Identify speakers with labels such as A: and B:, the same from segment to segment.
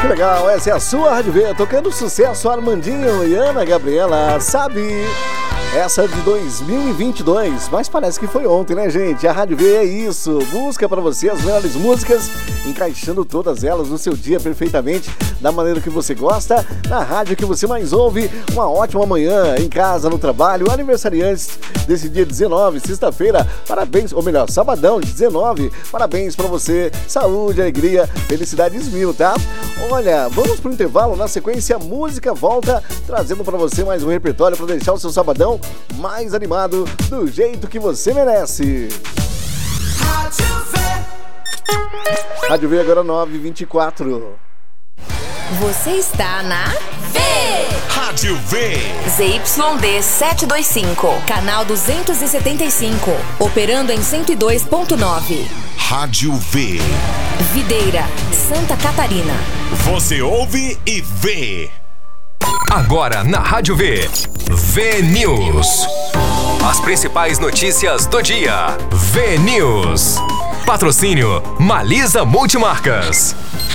A: Que legal, essa é a sua Rádio V, tocando sucesso Armandinho e Ana Gabriela, sabe? Essa de 2022, mas parece que foi ontem, né, gente? A Rádio V é isso, busca pra você as melhores músicas, encaixando todas elas no seu dia perfeitamente, da maneira que você gosta, na rádio que você mais ouve. Uma ótima manhã, em casa, no trabalho, aniversariantes desse dia 19, sexta-feira, parabéns, ou melhor, sabadão, 19, parabéns pra você, saúde, alegria, felicidades mil, tá? Olha, vamos pro intervalo, na sequência a música volta, trazendo pra você mais um repertório pra deixar o seu sabadão mais animado, do jeito que você merece. Rádio V agora 9h24.
B: Você está na V.
C: Rádio V.
B: ZYD 725, canal 275, operando em 102.9.
C: Rádio V.
B: Videira, Santa Catarina.
C: Você ouve e vê.
D: Agora na Rádio V. V News. As principais notícias do dia. V News. Patrocínio Malisa Multimarcas.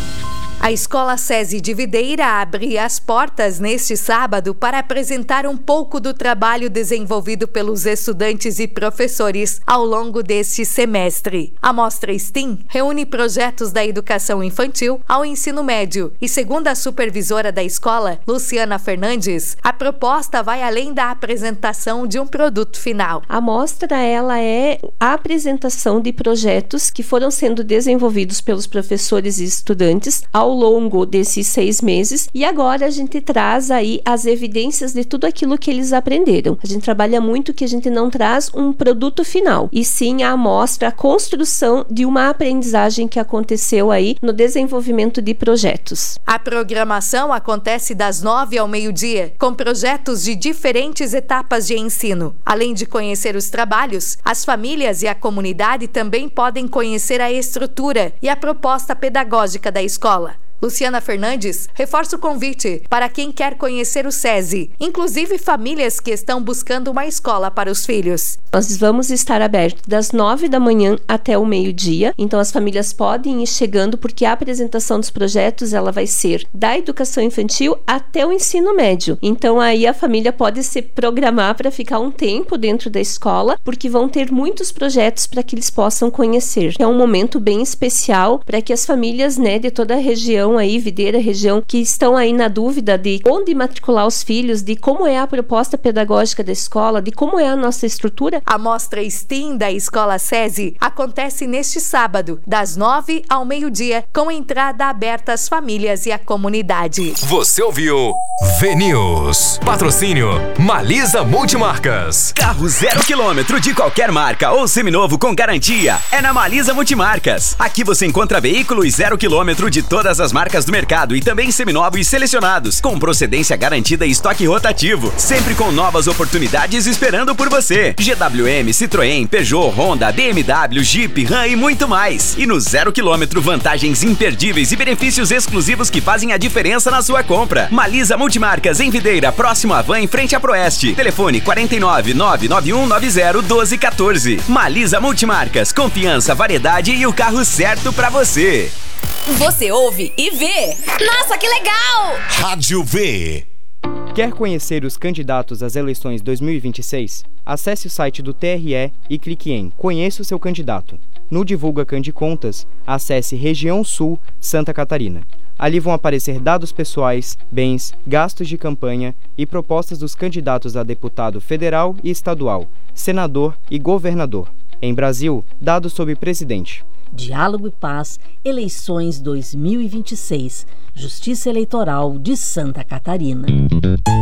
B: A Escola SESI de Videira abre as portas neste sábado para apresentar um pouco do trabalho desenvolvido pelos estudantes e professores ao longo deste semestre. A mostra STEAM reúne projetos da educação infantil ao ensino médio e, segundo a supervisora da escola, Luciana Fernandes, a proposta vai além da apresentação de um produto final.
E: A mostra ela é a apresentação de projetos que foram sendo desenvolvidos pelos professores e estudantes ao longo desses 6 meses, e agora a gente traz aí as evidências de tudo aquilo que eles aprenderam. A gente trabalha muito que a gente não traz um produto final, e sim a amostra, a construção de uma aprendizagem que aconteceu aí no desenvolvimento de projetos.
B: A programação acontece das 9 ao meio-dia, com projetos de diferentes etapas de ensino. Além de conhecer os trabalhos, as famílias e a comunidade também podem conhecer a estrutura e a proposta pedagógica da escola. Luciana Fernandes reforça o convite para quem quer conhecer o SESI, inclusive famílias que estão buscando uma escola para os filhos.
E: Nós vamos estar abertos das 9 da manhã até o meio-dia, então as famílias podem ir chegando, porque a apresentação dos projetos ela vai ser da educação infantil até o ensino médio. Então aí a família pode se programar para ficar um tempo dentro da escola, porque vão ter muitos projetos para que eles possam conhecer. É um momento bem especial para que as famílias, né, de toda a região aí, Videira, região, que estão aí na dúvida de onde matricular os filhos, de como é a proposta pedagógica da escola, de como é a nossa estrutura.
B: A mostra STEAM da Escola SESI acontece neste sábado, das 9 ao meio-dia, com entrada aberta às famílias e à comunidade.
D: Você ouviu V News. Patrocínio Malisa Multimarcas.
F: Carro 0 km de qualquer marca ou seminovo com garantia é na Malisa Multimarcas. Aqui você encontra veículos 0 km de todas as marcas do mercado e também seminovos selecionados, com procedência garantida e estoque rotativo, sempre com novas oportunidades esperando por você. GWM, Citroën, Peugeot, Honda, BMW, Jeep, Ram e muito mais. E no 0 km, vantagens imperdíveis e benefícios exclusivos que fazem a diferença na sua compra. Malisa Multimarcas em Videira, próximo à Van, em frente à Proeste. Telefone 49 991 90 1214. Malisa Multimarcas, confiança, variedade e o carro certo pra você.
B: Você ouve e vê. Nossa, que legal!
C: Rádio V.
G: Quer conhecer os candidatos às eleições 2026? Acesse o site do TRE e clique em Conheça o seu candidato. No Divulga Candicontas, acesse Região Sul, Santa Catarina. Ali vão aparecer dados pessoais, bens, gastos de campanha e propostas dos candidatos a deputado federal e estadual, senador e governador. Em Brasil, dados sobre presidente.
H: Diálogo e Paz, eleições 2026, Justiça Eleitoral de Santa Catarina.